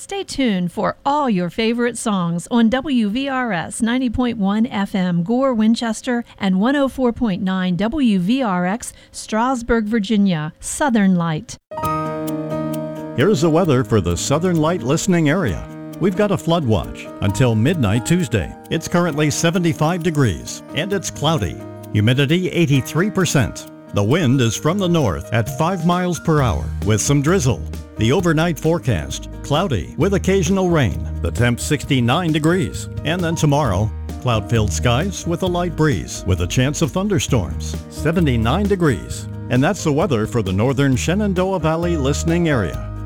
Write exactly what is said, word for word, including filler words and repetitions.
Stay tuned for all your favorite songs on W V R S ninety point one F M Gore, Winchester, and one oh four point nine W V R X Strasburg, Virginia. Southern Light. Here's the weather for the Southern Light listening area. We've got a flood watch until midnight Tuesday. It's currently seventy-five degrees and it's cloudy. Humidity eighty-three percent. The wind is from the north at five miles per hour with some drizzle. The overnight forecast, cloudy with occasional rain. The temp sixty-nine degrees. And then tomorrow, cloud-filled skies with a light breeze with a chance of thunderstorms. seventy-nine degrees. And that's the weather for the northern Shenandoah Valley listening area.